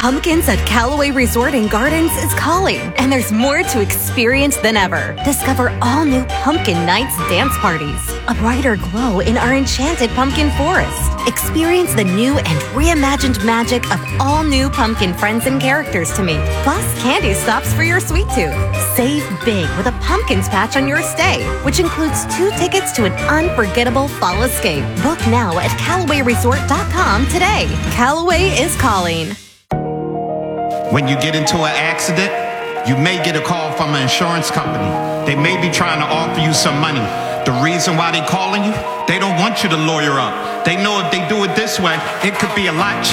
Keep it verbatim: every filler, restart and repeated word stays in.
Pumpkins at Callaway Resort and Gardens is calling, and there's more to experience than ever. Discover all new Pumpkin Nights dance parties, a brighter glow in our enchanted pumpkin forest. Experience the new and reimagined magic of all new pumpkin friends and characters to meet, plus candy stops for your sweet tooth. Save big with a Pumpkins patch on your stay, which includes two tickets to an unforgettable fall escape. Book now at Callaway Resort dot com today. Callaway is calling. When you get into an accident, you may get a call from an insurance company. They may be trying to offer you some money. The reason why they're calling you, they don't want you to lawyer up. They know if they do it this way, it could be a lot cheaper.